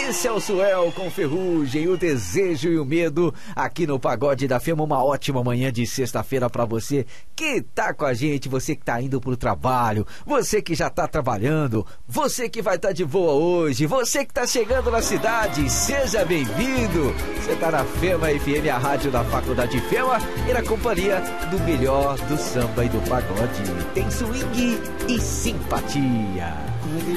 Esse é o Suel com Ferrugem, o desejo e o medo, aqui no Pagode da Fema. Uma ótima manhã de sexta-feira pra você que tá com a gente, você que tá indo pro trabalho, você que já tá trabalhando, você que vai estar de boa hoje, você que tá chegando na cidade, seja bem-vindo. Você tá na Fema FM, a rádio da Faculdade Fema, e na companhia do melhor do samba e do pagode. Tem swing e simpatia.